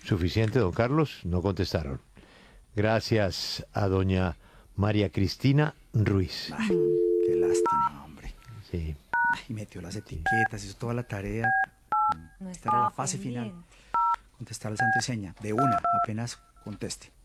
Suficiente, don Carlos, no contestaron. Gracias a doña María Cristina Ruiz. Ay, qué lástima, hombre. Sí. Y metió las etiquetas, hizo toda la tarea. No Esta era la estaba fase final. pendiente. Contestar al santo y seña, de una, apenas conteste.